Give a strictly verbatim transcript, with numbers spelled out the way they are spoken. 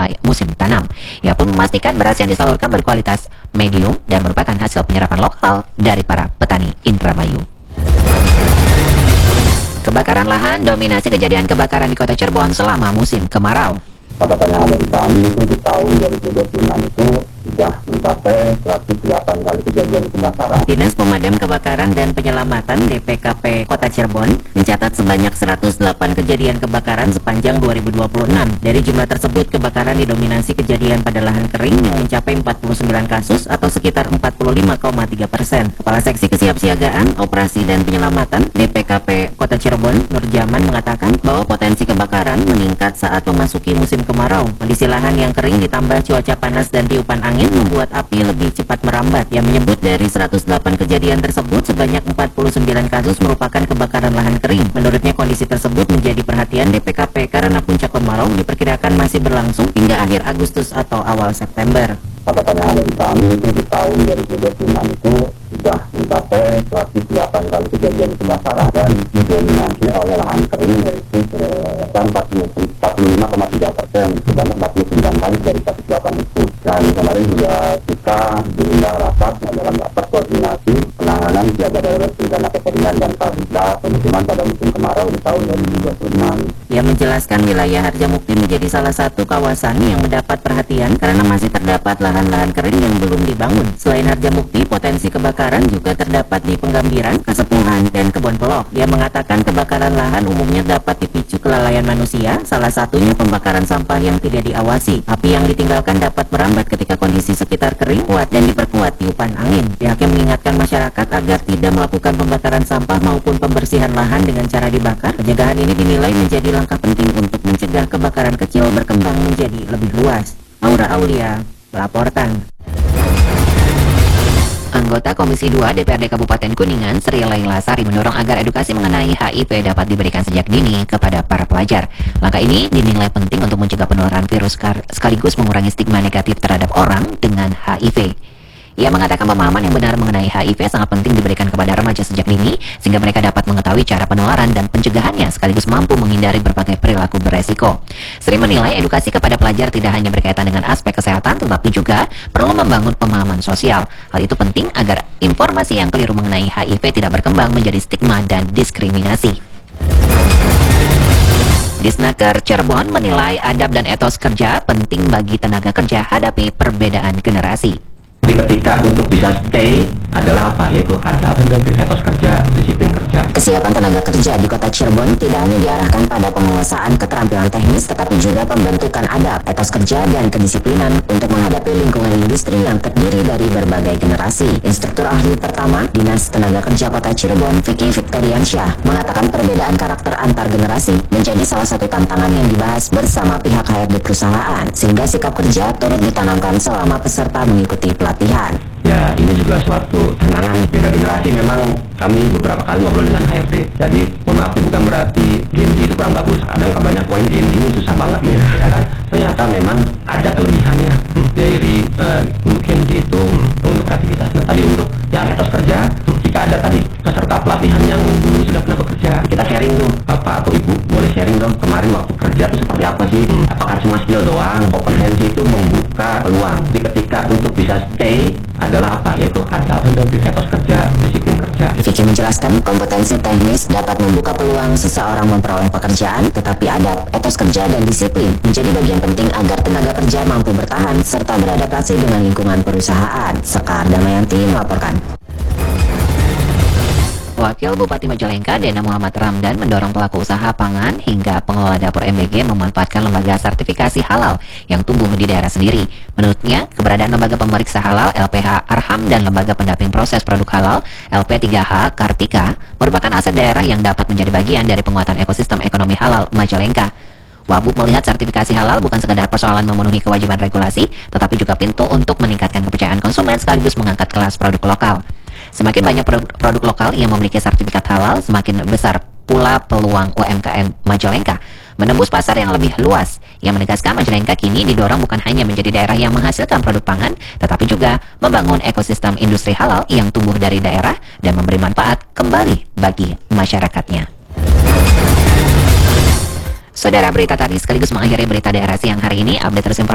sampai musim tanam. Ia pun memastikan beras yang disalurkan berkualitas medium dan merupakan hasil penyerapan lokal dari para petani Indramayu. Kebakaran lahan dominasi kejadian kebakaran di Kota Cirebon selama musim kemarau. Catatan yang ada di kami itu di tahun dua ribu dua puluh enam itu sudah mencapai seratus delapan kali kejadian kebakaran. Dinas Pemadam Kebakaran dan Penyelamatan D P K P Kota Cirebon mencatat sebanyak seratus delapan kejadian kebakaran sepanjang dua ribu dua puluh enam. Dari jumlah tersebut, kebakaran didominasi kejadian pada lahan kering yang mencapai empat puluh sembilan kasus atau sekitar empat puluh lima koma tiga persen. Kepala Seksi Kesiapsiagaan, Operasi dan Penyelamatan D P K P Kota Cirebon, Nurjaman, mengatakan bahwa potensi kebakaran meningkat saat memasuki musim kemarau. Kondisi lahan yang kering ditambah cuaca panas dan tiupan angin membuat api lebih cepat merambat. Yang menyebut dari seratus delapan kejadian tersebut, sebanyak empat puluh sembilan kasus merupakan kebakaran lahan kering. Menurutnya, kondisi tersebut menjadi perhatian D P K P karena puncak kemarau diperkirakan masih berlangsung hingga akhir Agustus atau awal September. Catatan yang ada di kami itu di tahun dua ribu dua puluh enam itu sudah mencapai seratus delapan kali kejadian kebakaran dan didominasi oleh lahan kering, yaitu sekitar empat puluh lima koma tiga persen, sebanyak empat puluh sembilan kali dari seratus delapan itu. Dan kemarin juga kita diundang rapat dalam rapat koordinasi penanganan siaga darurat bencana kekeringan dan karhutla pemukiman pada musim kemarau di tahun dua ribu dua puluh enam. Ia menjelaskan wilayah Harjamukti menjadi salah satu kawasan yang mendapat perhatian karena masih terdapat lahan-lahan kering yang belum dibangun. Selain Harjamukti, potensi kebakaran juga terdapat di Penggambiran, Kasepuhan, dan Kebon Pelok. Ia mengatakan kebakaran lahan umumnya dapat dipicu kelalaian manusia, salah satunya pembakaran sampah yang tidak diawasi. Api yang ditinggalkan dapat merambat ketika kondisi sekitar kering, kuat, dan diperkuat tiupan angin. Pihaknya mengingatkan masyarakat agar tidak melakukan pembakaran sampah maupun pembersihan lahan dengan cara dibakar. Pencegahan ini dinilai menjadi langkah penting untuk mencegah kebakaran kecil berkembang menjadi lebih luas. Aura Aulia melaporkan. Anggota Komisi dua D P R D Kabupaten Kuningan, Sri Laila Sari, mendorong agar edukasi mengenai H I V dapat diberikan sejak dini kepada para pelajar. Langkah ini dinilai penting untuk mencegah penularan virus sekaligus mengurangi stigma negatif terhadap orang dengan H I V. Ia mengatakan pemahaman yang benar mengenai H I V sangat penting diberikan kepada remaja sejak dini, sehingga mereka dapat mengetahui cara penularan dan pencegahannya, sekaligus mampu menghindari berbagai perilaku beresiko. Sri menilai edukasi kepada pelajar tidak hanya berkaitan dengan aspek kesehatan, tetapi juga perlu membangun pemahaman sosial. Hal itu penting agar informasi yang keliru mengenai H I V tidak berkembang menjadi stigma dan diskriminasi. Disnaker Cirebon menilai adab dan etos kerja penting bagi tenaga kerja hadapi perbedaan generasi. Jadi ketika untuk bisa stay adalah apa? Yaitu adab dan etos kerja, disiplin kerja. Kesiapan tenaga kerja di Kota Cirebon tidak hanya diarahkan pada penguasaan keterampilan teknis, tetapi juga pembentukan adab, etos kerja, dan kedisiplinan untuk menghadapi lingkungan industri yang terdiri dari berbagai generasi. Instruktur ahli pertama Dinas Tenaga Kerja Kota Cirebon, Vicky Victoriansyah, mengatakan perbedaan karakter antar generasi menjadi salah satu tantangan yang dibahas bersama pihak H R D perusahaan, sehingga sikap kerja turut ditanamkan selama peserta mengikuti pelatihan. Ya, ini juga suatu tantangan beda generasi. Memang kami beberapa kali ngobrol dengan H R D. Jadi, mohon maaf, bukan berarti Gen Z itu kurang bagus. Ada banyak poin Gen Z ini susah banget nih, ya kan? Ternyata memang ada kelebihannya dari uh, Gen Z itu untuk aktivitasnya. Tadi untuk yang etos kerja, jika ada tadi peserta pelatihan yang dulu sudah pernah bekerja, kita sharing tuh, bapak atau ibu boleh sharing dong kemarin waktu kerja itu seperti apa sih? Apakah cuma skill doang? Kompetensi itu membuka peluang. Jadi ketika untuk bisa stay adalah apa? Yaitu adab dan etos kerja, disiplin kerja. Vicky menjelaskan kompetensi teknis dapat membuka peluang seseorang memperoleh pekerjaan, tetapi adab, etos kerja, dan disiplin menjadi bagian penting agar tenaga kerja mampu bertahan serta beradaptasi dengan lingkungan perusahaan. Sekar Damayanti melaporkan. Wakil Bupati Majalengka, Dena Muhammad Ramdan, mendorong pelaku usaha pangan hingga pengelola dapur M B G memanfaatkan lembaga sertifikasi halal yang tumbuh di daerah sendiri. Menurutnya, keberadaan lembaga pemeriksa halal L P H Arham dan lembaga pendamping proses produk halal L P tiga H Kartika merupakan aset daerah yang dapat menjadi bagian dari penguatan ekosistem ekonomi halal Majalengka. Wabub melihat sertifikasi halal bukan sekedar persoalan memenuhi kewajiban regulasi, tetapi juga pintu untuk meningkatkan kepercayaan konsumen sekaligus mengangkat kelas produk lokal. Semakin banyak produk, produk lokal yang memiliki sertifikat halal, semakin besar pula peluang U M K M Majalengka menembus pasar yang lebih luas. Yang menegaskan Majalengka kini didorong bukan hanya menjadi daerah yang menghasilkan produk pangan, tetapi juga membangun ekosistem industri halal yang tumbuh dari daerah dan memberi manfaat kembali bagi masyarakatnya. Saudara, berita tadi sekaligus mengakhiri berita daerah siang hari ini. Update terus